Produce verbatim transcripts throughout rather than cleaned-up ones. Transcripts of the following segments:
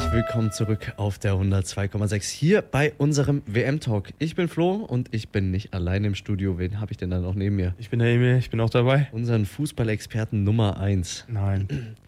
Willkommen zurück auf der hundertzwei Komma sechs hier bei unserem W M-Talk. Ich bin Flo und ich bin nicht allein im Studio. Wen habe ich denn da noch neben mir? Ich bin der Emil, ich bin auch dabei. Unseren Fußballexperten Nummer eins. Nein.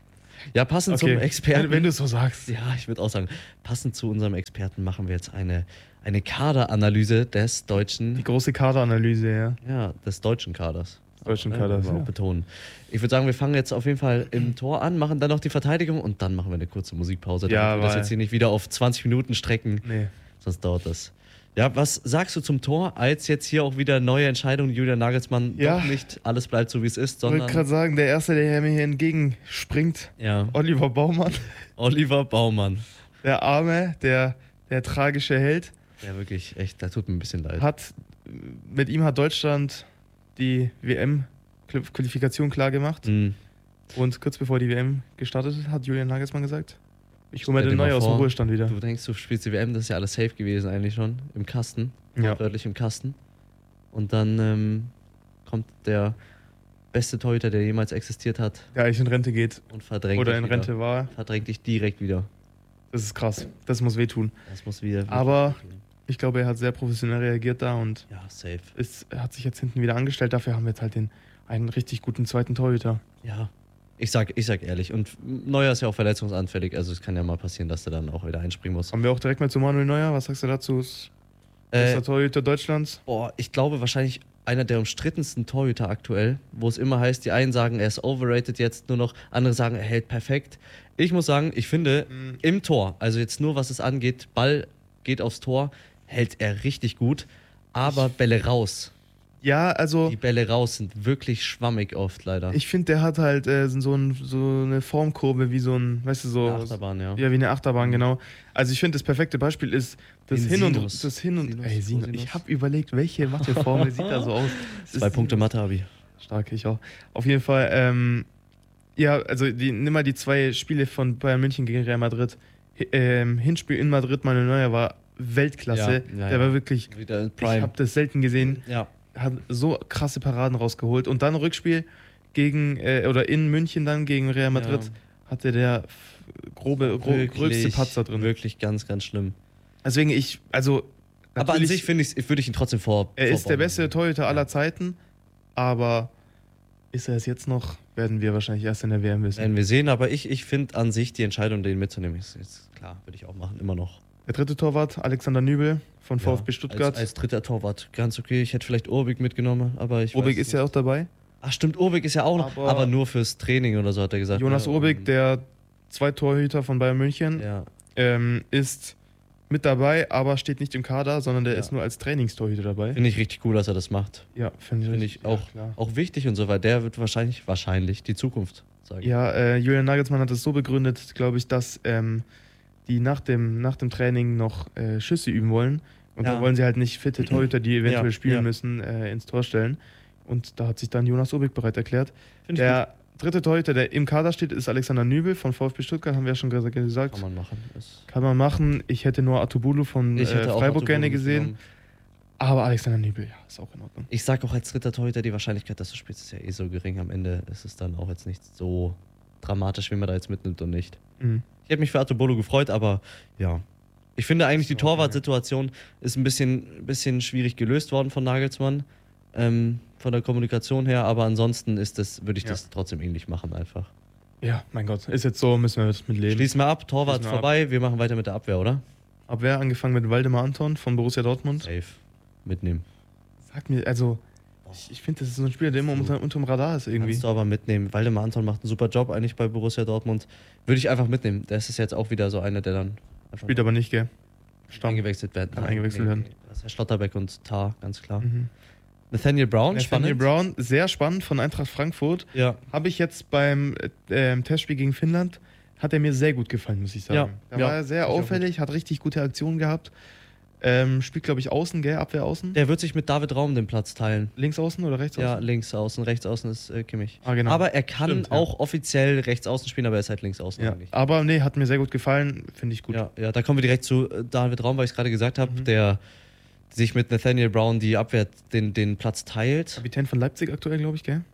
Ja, passend Okay, zum Experten. Wenn, wenn du es so sagst. Ja, ich würde auch sagen, passend zu unserem Experten machen wir jetzt eine, eine Kaderanalyse des deutschen, Die große Kaderanalyse, ja. ja, des deutschen Kaders. Deutschen Ja, Kaders, wollen wir ja. auch betonen. Ich würde sagen, wir fangen jetzt auf jeden Fall im Tor an, machen dann noch die Verteidigung und dann machen wir eine kurze Musikpause, damit Ja, wir das weil- jetzt hier nicht wieder auf zwanzig Minuten strecken. Nee. Sonst dauert das. Ja, was sagst du zum Tor, als jetzt hier auch wieder neue Entscheidungen, Julian Nagelsmann, Ja. doch nicht alles bleibt so, wie es ist, Ich wollte sondern gerade sagen, der Erste, der mir hier entgegenspringt, ja, Oliver Baumann, Oliver Baumann. der Arme, der, der tragische Held, Ja, wirklich, echt, da tut mir ein bisschen leid. hat, mit ihm hat Deutschland die W M-Qualifikation klar gemacht. Hm. Und kurz bevor die W M gestartet ist, hat Julian Nagelsmann gesagt, ich hole mir Stell den dir mal neu aus dem vor, Ruhestand wieder. Du denkst, du spielst die W M, das ist ja alles safe gewesen eigentlich schon, im Kasten, Ja. wörtlich im Kasten. Und dann ähm, kommt der beste Torhüter, der jemals existiert hat Der eigentlich in Rente geht und verdrängt oder dich in wieder. Rente war. Verdrängt dich direkt wieder. Das ist krass. Das muss wehtun. Das muss wieder... Aber- Ich glaube, er hat sehr professionell reagiert da und Ja, safe. ist, er hat sich jetzt hinten wieder angestellt. Dafür haben wir jetzt halt den, einen richtig guten zweiten Torhüter. Ja, ich sag, ich sag ehrlich. Und Neuer ist ja auch verletzungsanfällig, also es kann ja mal passieren, dass der dann auch wieder einspringen muss. Kommen wir auch direkt mal zu Manuel Neuer. Was sagst du dazu? Ist Äh, bester Torhüter Deutschlands. boah, ich glaube wahrscheinlich einer der umstrittensten Torhüter aktuell, wo es immer heißt, die einen sagen, er ist overrated jetzt nur noch, andere sagen, er hält perfekt. Ich muss sagen, ich finde, Mhm. im Tor, also jetzt nur was es angeht, Ball geht aufs Tor, hält er richtig gut, aber Bälle raus. Ja, also Die Bälle raus sind wirklich schwammig oft leider. ich finde, der hat halt äh, so, ein, so eine Formkurve wie so ein, weißt du, so. Eine Achterbahn, ja. Ja, wie eine Achterbahn, genau. Also ich finde, das perfekte Beispiel ist das Den Hin und Sinus. das Hin und Sinus, ey, Sinus. Cosinus. Ich habe überlegt, welche Matheformel sieht da so aus. Das Zwei ist Punkte Sinus. Mathe-Abi. Stark, ich auch. Auf jeden Fall, ähm, ja, also die, nimm mal die zwei Spiele von Bayern München gegen Real Madrid. H ähm, Hinspiel in Madrid, Manuel Neuer war Weltklasse. Ja, ja, der ja. war wirklich, Wieder in ich Prime. habe das selten gesehen, Ja. hat so krasse Paraden rausgeholt. Und dann Rückspiel gegen, äh, oder in München dann gegen Real Madrid, Ja. hatte der f- grobe, gro gröbste Patzer drin. Wirklich ganz, ganz schlimm. Deswegen ich, also Aber an natürlich, sich finde ich, würde ich ihn trotzdem vor. er ist der vorbauen. beste Torhüter aller Zeiten, aber ist er es jetzt noch, werden wir wahrscheinlich erst in der W M wissen. Werden wir sehen, aber ich, ich finde an sich die Entscheidung, den mitzunehmen, ist, ist klar, würde ich auch machen, immer noch. Der dritte Torwart, Alexander Nübel von Ja, VfB Stuttgart. Als, als dritter Torwart, ganz okay. Ich hätte vielleicht Urbik mitgenommen, aber ich Urbik weiß ist ja auch dabei. Ach stimmt, Urbik ist ja auch noch, Aber- aber nur fürs Training oder so hat er gesagt. Jonas ne? Urbik, der Zweitorhüter von Bayern München, Ja, ähm, ist mit dabei, aber steht nicht im Kader, sondern der Ja. ist nur als Trainingstorhüter dabei. finde ich richtig cool, dass er das macht. Ja, finde ich, Finde richtig- ich auch, Ja, klar. auch wichtig und so, weil der wird wahrscheinlich, wahrscheinlich die Zukunft, sage ich. Ja, äh, Julian Nagelsmann hat es so begründet, glaube ich, dass ähm, die nach dem, nach dem Training noch äh, Schüsse üben wollen. Und Ja. da wollen sie halt nicht fitte Torhüter, die eventuell Ja, spielen ja. müssen, äh, ins Tor stellen. Und da hat sich dann Jonas Urbik bereit erklärt. Finde ich Der dritte Torhüter, der im Kader steht, ist Alexander Nübel von VfB Stuttgart, haben wir ja schon ges- gesagt. Kann man machen. Ist Kann man machen. Ich hätte nur Atubulu von äh, ich hätte auch Freiburg Otto gerne Bono gesehen. genommen. Aber Alexander Nübel, ja, ist auch in Ordnung. Ich sag auch als dritter Torhüter, die Wahrscheinlichkeit, dass du spielst, ist ja eh so gering. Am Ende ist es dann auch jetzt nicht so dramatisch, wie man da jetzt mitnimmt und nicht. Mhm. Ich hätte mich für Atobolo gefreut, aber ja. Ich finde eigentlich, die Ist in Ordnung, Torwartsituation ist ein bisschen, bisschen schwierig gelöst worden von Nagelsmann. Ähm, von der Kommunikation her, aber ansonsten ist das, würde ich Ja. das trotzdem ähnlich machen einfach. Ja, mein Gott, ist jetzt so, müssen wir jetzt mit leben. Schließen wir ab, Torwart Schließen wir ab. vorbei, wir machen weiter mit der Abwehr, oder? Abwehr angefangen mit Waldemar Anton von Borussia Dortmund. Safe. Mitnehmen. Sag mir, also, ich, ich finde, das ist so ein Spieler, der immer unter, unterm Radar ist irgendwie. Kannst du aber mitnehmen. Waldemar Anton macht einen super Job eigentlich bei Borussia Dortmund. Würde ich einfach mitnehmen. Das ist jetzt auch wieder so einer, der dann einfach Spielt aber nicht, gell? Stamm. eingewechselt werden. Kann eingewechselt werden. Das ist Herr Schlotterbeck und Tar, ganz klar. Mhm. Nathaniel Brown, Nathaniel spannend. Brown, sehr spannend von Eintracht Frankfurt. Ja. Habe ich jetzt beim äh, ähm, Testspiel gegen Finnland, hat er mir sehr gut gefallen, muss ich sagen. Ja, Da ja, war er sehr ich auch auffällig, hat richtig gute Aktionen gehabt. Ähm, spielt, glaube ich, außen, gell? Abwehr außen. Der wird sich mit David Raum den Platz teilen. Links außen oder rechts Ja, außen? links außen, rechts außen ist äh, Kimmich. Ah, genau. Aber er kann Stimmt, ja. auch offiziell rechts außen spielen, aber er ist halt links außen Ja. eigentlich. Aber nee, hat mir sehr gut gefallen, finde ich gut. Ja, ja, da kommen wir direkt zu äh, David Raum, weil ich es gerade gesagt habe, Mhm. der sich mit Nathaniel Brown die Abwehr den, den Platz teilt. Kapitän von Leipzig aktuell, glaube ich, gell?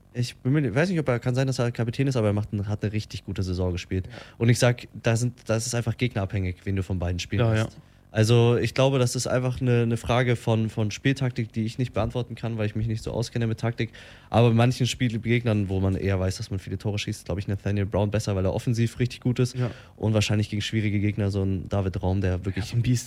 Ich bin mir, weiß nicht, ob er, kann sein, dass er Kapitän ist, aber er macht, ein- hat eine richtig gute Saison gespielt. Ja. Und ich sag, da sind, das ist einfach gegnerabhängig, wen du von beiden spielen Ja, lässt. ja. Also ich glaube, das ist einfach eine, eine Frage von, von Spieltaktik, die ich nicht beantworten kann, weil ich mich nicht so auskenne mit Taktik. Aber bei manchen Spielgegnern, wo man eher weiß, dass man viele Tore schießt, glaube ich Nathaniel Brown besser, weil er offensiv richtig gut ist. Ja. Und wahrscheinlich gegen schwierige Gegner so ein David Raum, der wirklich So ein Biest.